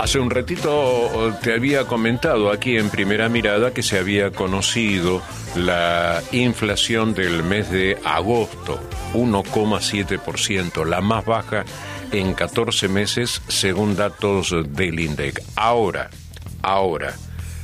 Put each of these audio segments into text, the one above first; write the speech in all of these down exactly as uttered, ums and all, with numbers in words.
Hace un ratito te había comentado aquí en Primera Mirada que se había conocido la inflación del mes de agosto, uno coma siete por ciento, la más baja en catorce meses según datos del INDEC. Ahora, ahora,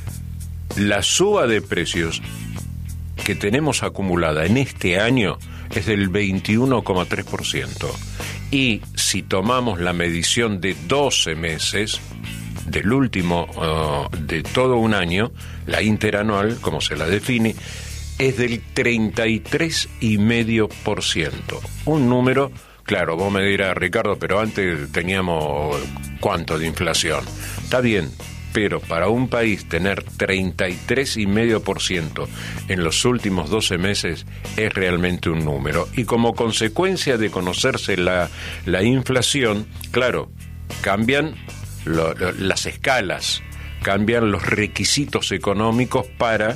la suba de precios que tenemos acumulada en este año es del veintiuno coma tres por ciento. Y si tomamos la medición de doce meses, del último, uh, de todo un año, la interanual, como se la define, es del treinta y tres coma cinco por ciento. Un número, claro, vos me dirás, Ricardo, pero antes teníamos ¿cuánto de inflación? Está bien, pero para un país tener treinta y tres coma cinco por ciento en los últimos doce meses es realmente un número. Y como consecuencia de conocerse la, la inflación, claro, cambian lo, lo, las escalas, cambian los requisitos económicos para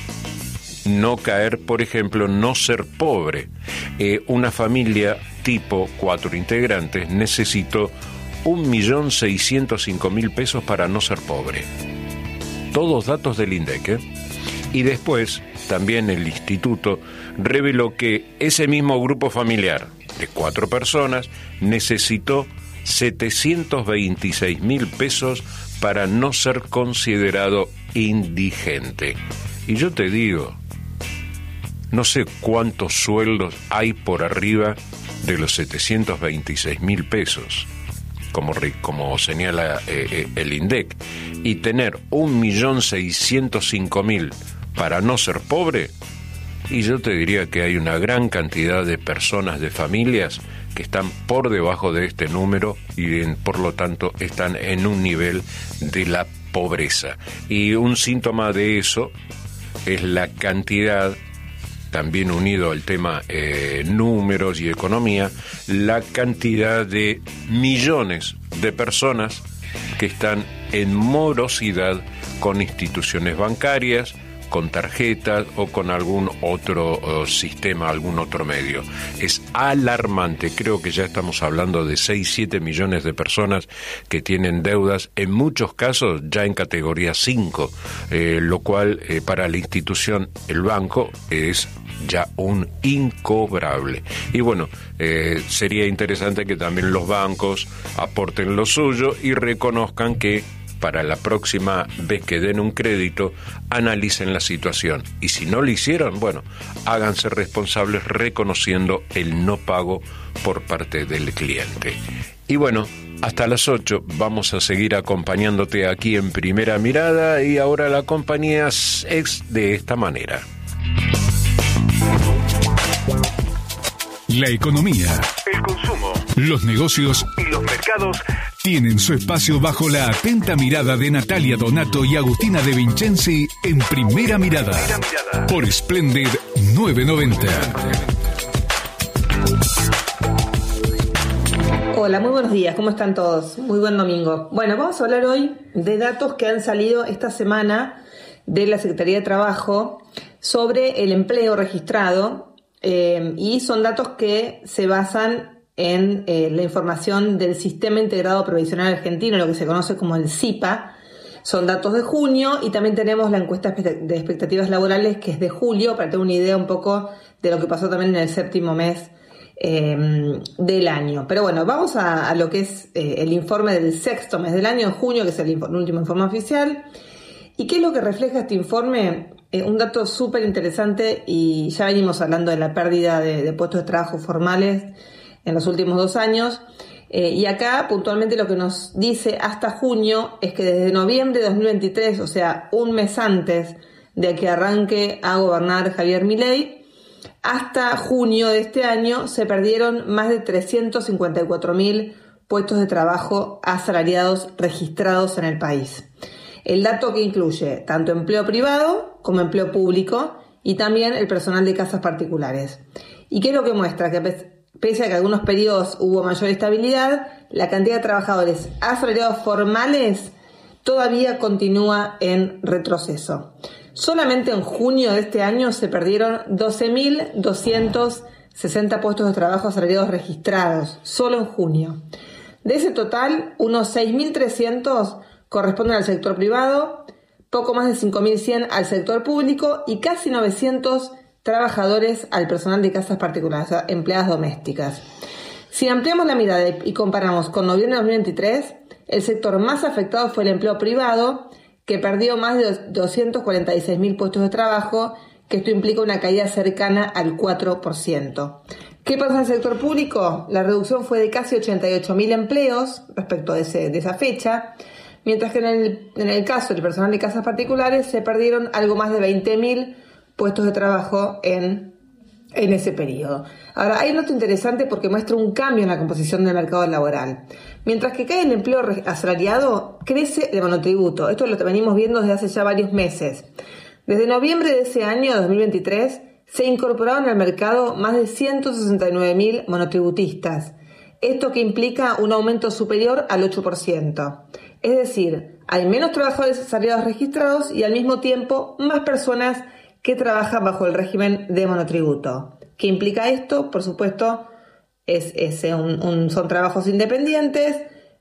no caer, por ejemplo, no ser pobre. Eh, una familia tipo cuatro integrantes necesitó un millón seiscientos cinco mil pesos para no ser pobre. Todos datos del INDEC, ¿eh? Y después, también el instituto reveló que ese mismo grupo familiar de cuatro personas necesitó setecientos veintiséis mil pesos para no ser considerado indigente. Y yo te digo, no sé cuántos sueldos hay por arriba de los setecientos veintiséis mil pesos. Como, como señala eh, el INDEC, y tener un millón seiscientos cinco mil para no ser pobre, y yo te diría que hay una gran cantidad de personas, de familias, que están por debajo de este número y en, por lo tanto están en un nivel de la pobreza. Y un síntoma de eso es la cantidad, también unido al tema eh, números y economía, la cantidad de millones de personas que están en morosidad con instituciones bancarias, con tarjetas o con algún otro uh, sistema, algún otro medio. Es alarmante. Creo que ya estamos hablando de seis, siete millones de personas que tienen deudas, en muchos casos ya en categoría cinco, eh, lo cual eh, para la institución, el banco, es ya un incobrable. Y bueno, eh, sería interesante que también los bancos aporten lo suyo y reconozcan que para la próxima vez que den un crédito, analicen la situación. Y si no lo hicieron, bueno, háganse responsables reconociendo el no pago por parte del cliente. Y bueno, hasta las ocho vamos a seguir acompañándote aquí en Primera Mirada, y ahora la compañía es de esta manera. La economía, el consumo, los negocios y los mercados tienen su espacio bajo la atenta mirada de Natalia Donato y Agustina De Vincenzi en Primera Mirada, Primera Mirada. Por Splendid nueve noventa. Hola, muy buenos días, ¿cómo están todos? Muy buen domingo. Bueno, vamos a hablar hoy de datos que han salido esta semana de la Secretaría de Trabajo sobre el empleo registrado, eh, y son datos que se basan en eh, la información del Sistema Integrado Previsional Argentino, lo que se conoce como el S I P A. Son datos de junio, y también tenemos la encuesta de expectativas laborales, que es de julio, para tener una idea un poco de lo que pasó también en el séptimo mes eh, del año. Pero bueno, vamos a, a lo que es eh, el informe del sexto mes del año, en junio, que es el, el último informe oficial. ¿Y qué es lo que refleja este informe? Eh, un dato súper interesante, y ya venimos hablando de la pérdida de, de puestos de trabajo formales en los últimos dos años. Eh, y acá puntualmente lo que nos dice hasta junio es que desde noviembre de dos mil veintitrés, o sea, un mes antes de que arranque a gobernar Javier Milei, hasta junio de este año se perdieron más de trescientos cincuenta y cuatro mil puestos de trabajo asalariados registrados en el país. El dato que incluye tanto empleo privado como empleo público, y también el personal de casas particulares. ¿Y qué es lo que muestra? Que pese a que en algunos periodos hubo mayor estabilidad, la cantidad de trabajadores asalariados formales todavía continúa en retroceso. Solamente en junio de este año se perdieron doce mil doscientos sesenta puestos de trabajo asalariados registrados, solo en junio. De ese total, unos seis mil trescientos corresponden al sector privado, poco más de cinco mil cien al sector público y casi novecientos trabajadores al personal de casas particulares, o sea, empleadas domésticas. Si ampliamos la mirada y comparamos con noviembre de dos mil veintitrés, el sector más afectado fue el empleo privado, que perdió más de doscientos cuarenta y seis mil puestos de trabajo, que esto implica una caída cercana al cuatro por ciento. ¿Qué pasó en el sector público? La reducción fue de casi ochenta y ocho mil empleos respecto de, ese, de esa fecha, mientras que en el, en el caso del personal de casas particulares se perdieron algo más de veinte mil puestos de trabajo en, en ese periodo. Ahora, hay un dato interesante porque muestra un cambio en la composición del mercado laboral. Mientras que cae el empleo asalariado, crece el monotributo. Esto lo venimos viendo desde hace ya varios meses. Desde noviembre de ese año, dos mil veintitrés, se incorporaron al mercado más de ciento sesenta y nueve mil monotributistas. Esto que implica un aumento superior al ocho por ciento. Es decir, hay menos trabajadores asalariados registrados y al mismo tiempo más personas que trabajan bajo el régimen de monotributo. ¿Qué implica esto? Por supuesto, es, es un, un, son trabajos independientes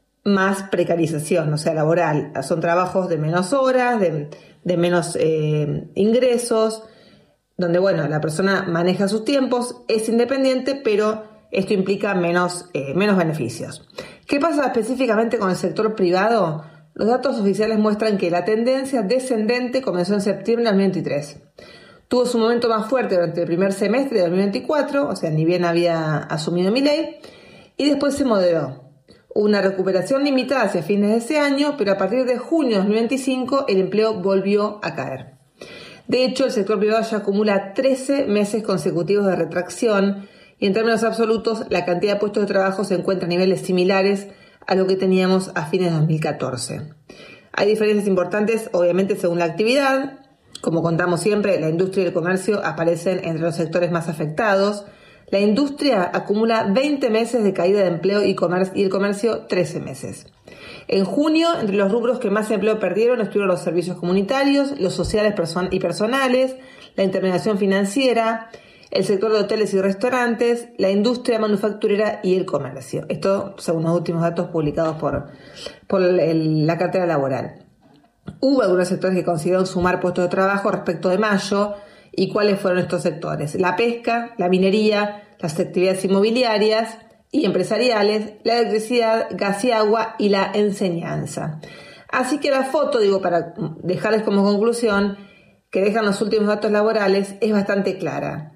más precarización, o sea, laboral. Son trabajos de menos horas, de, de menos eh, ingresos, donde, bueno, la persona maneja sus tiempos, es independiente, pero esto implica menos, eh, menos beneficios. ¿Qué pasa específicamente con el sector privado? Los datos oficiales muestran que la tendencia descendente comenzó en septiembre de dos mil veintitrés. Tuvo su momento más fuerte durante el primer semestre de dos mil veinticuatro, o sea, ni bien había asumido Milei, y después se moderó. Hubo una recuperación limitada hacia fines de ese año, pero a partir de junio de dos mil veinticinco el empleo volvió a caer. De hecho, el sector privado ya acumula trece meses consecutivos de retracción y en términos absolutos la cantidad de puestos de trabajo se encuentra a niveles similares a lo que teníamos a fines de dos mil catorce. Hay diferencias importantes, obviamente, según la actividad. Como contamos siempre, la industria y el comercio aparecen entre los sectores más afectados. La industria acumula veinte meses de caída de empleo y, comer- y el comercio trece meses. En junio, entre los rubros que más empleo perdieron estuvieron los servicios comunitarios, los sociales person- y personales, la intermediación financiera, el sector de hoteles y restaurantes, la industria manufacturera y el comercio. Esto según los últimos datos publicados por, por el, la cartera laboral. Hubo algunos sectores que consiguieron sumar puestos de trabajo respecto de mayo. ¿Y cuáles fueron estos sectores? La pesca, la minería, las actividades inmobiliarias y empresariales, la electricidad, gas y agua y la enseñanza. Así que la foto, digo, para dejarles como conclusión, que dejan los últimos datos laborales, es bastante clara.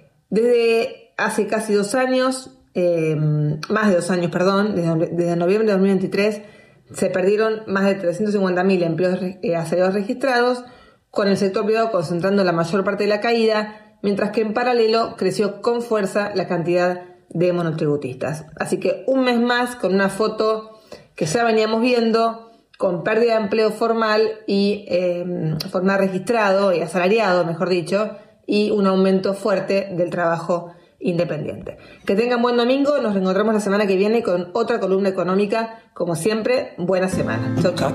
Desde hace casi dos años, eh, más de dos años, perdón, desde, desde noviembre de dos mil veintitrés, se perdieron más de trescientos cincuenta mil empleos eh, asalariados registrados, con el sector privado concentrando la mayor parte de la caída, mientras que en paralelo creció con fuerza la cantidad de monotributistas. Así que un mes más con una foto que ya veníamos viendo, con pérdida de empleo formal y eh, formal registrado y asalariado, mejor dicho, y un aumento fuerte del trabajo independiente. Que tengan buen domingo, nos reencontramos la semana que viene con otra columna económica. Como siempre, buena semana. Chau, chau.